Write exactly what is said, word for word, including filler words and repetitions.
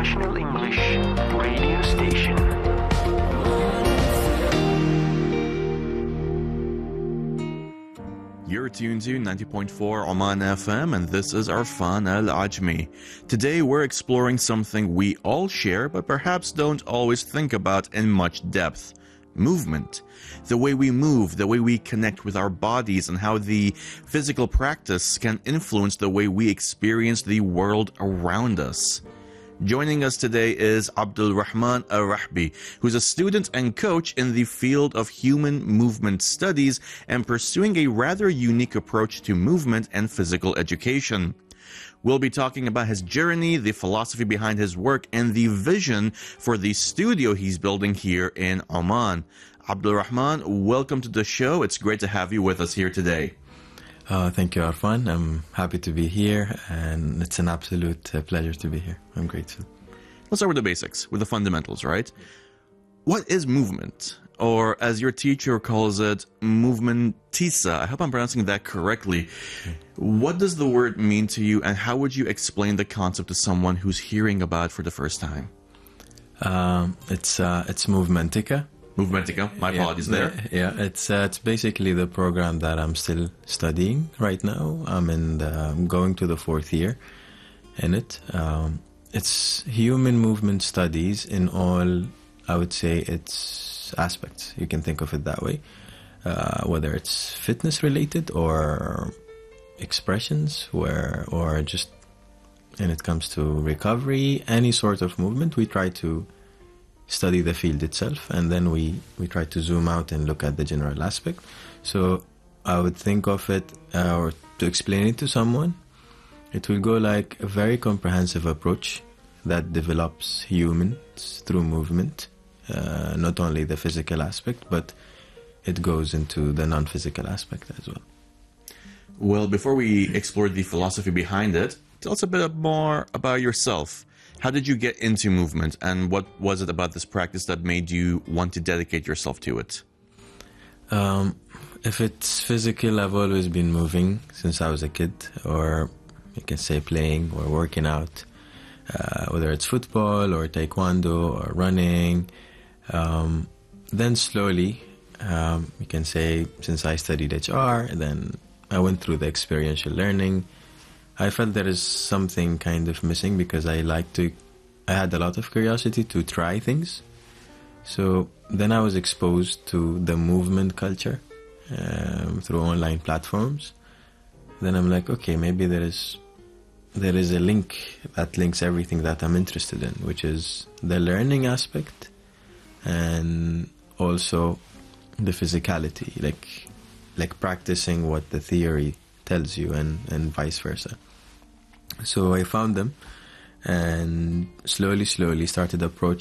International English Radio Station. You're tuned to ninety point four Oman F M, and this is Arfan Al-Ajmi. Today we're exploring something we all share but perhaps don't always think about in much depth. Movement. The way we move, the way we connect with our bodies, and how the physical practice can influence the way we experience the world around us. Joining us today is Abdul Rahman Al-Rahbi, who's a student and coach in the field of human movement studies and pursuing a rather unique approach to movement and physical education. We'll be talking about his journey, the philosophy behind his work, and the vision for the studio he's building here in Oman. Abdul Rahman, welcome to the show. It's great to have you with us here today. Uh, thank you, Arfan. I'm happy to be here, and it's an absolute uh, pleasure to be here. I'm grateful. Let's start with the basics, with the fundamentals, right? What is movement? Or, as your teacher calls it, movementisa. I hope I'm pronouncing that correctly. What does the word mean to you, and how would you explain the concept to someone who's hearing about it for the first time? Um, it's uh, it's Movementica. Movementica. My apologies yeah, there. Yeah, it's uh, it's basically the program that I'm still studying right now. I'm in the, I'm going to the fourth year in it. Um, it's human movement studies in all, I would say, its aspects. You can think of it that way. Uh, whether it's fitness related or expressions, where or just when it comes to recovery, any sort of movement, we try to study the field itself, and then we, we try to zoom out and look at the general aspect. So I would think of it, uh, or to explain it to someone, it will go like a very comprehensive approach that develops humans through movement, uh, not only the physical aspect, but it goes into the non-physical aspect as well. Well, before we explore the philosophy behind it, tell us a bit more about yourself. How did you get into movement, and what was it about this practice that made you want to dedicate yourself to it? Um, if it's physical, I've always been moving since I was a kid, or you can say playing or working out, uh, whether it's football or taekwondo or running. Um, then slowly, um, you can say since I studied H R, then I went through the experiential learning. I felt there is something kind of missing because I like to, I had a lot of curiosity to try things. So then I was exposed to the movement culture um, through online platforms. Then I'm like, okay, maybe there is, there is a link that links everything that I'm interested in, which is the learning aspect and also the physicality, like, like practicing what the theory tells you, and, and vice versa. So I found them and slowly, slowly started approaching